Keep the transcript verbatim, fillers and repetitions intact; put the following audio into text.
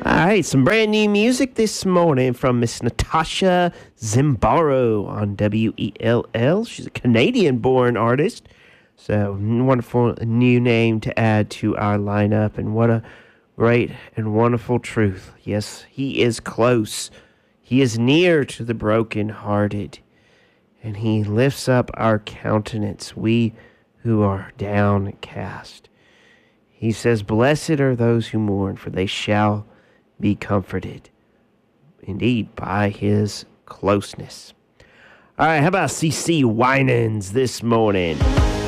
All right, some brand new music this morning from Miss Natasha Zimbaro on W E L L. She's a Canadian-born artist, so wonderful new name to add to our lineup, and what a great and wonderful truth. Yes, he is close. He is near to the brokenhearted, and he lifts up our countenance, we who are downcast. He says, "Blessed are those who mourn, for they shall be comforted." Indeed, by his closeness. All right, how about C C Winans this morning?